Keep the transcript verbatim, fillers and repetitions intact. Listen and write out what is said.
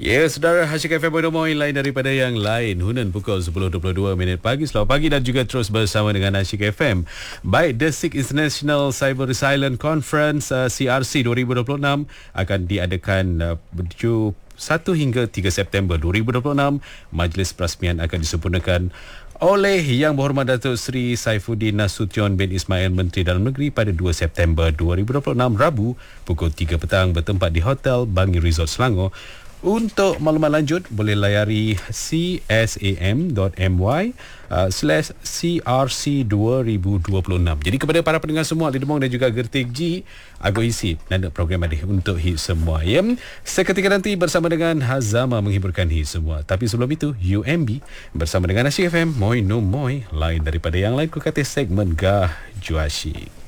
Ya, saudara, Asyik F M Moin lain daripada yang lain. Hunan pukul sepuluh dua puluh dua minit pagi. Selamat pagi dan juga terus bersama dengan Asyik F M. Baik, The Sixth International Cyber Resilience Conference uh, C R C dua ribu dua puluh enam akan diadakan uh, menuju satu hingga tiga September dua ribu dua puluh enam. Majlis perasmian akan disempurnakan oleh Yang Berhormat Datuk Seri Saifuddin Nasution bin Ismail, Menteri Dalam Negeri, pada dua September dua ribu dua puluh enam, Rabu, pukul tiga petang, bertempat di Hotel Bangi Resort Selangor. Untuk maklumat lanjut, boleh layari csam dot my uh, slash crc dua ribu dua puluh enam. Jadi kepada para pendengar semua, Lidemong dan juga Gertik G, aku isi nanda program ada untuk hit semua. Ya, seketika nanti bersama dengan Hazama menghiburkan hit semua. Tapi sebelum itu, U M B bersama dengan Asyik F M, Moi no Moi, lain daripada yang lain, ku kata segmen Gah Juasyik.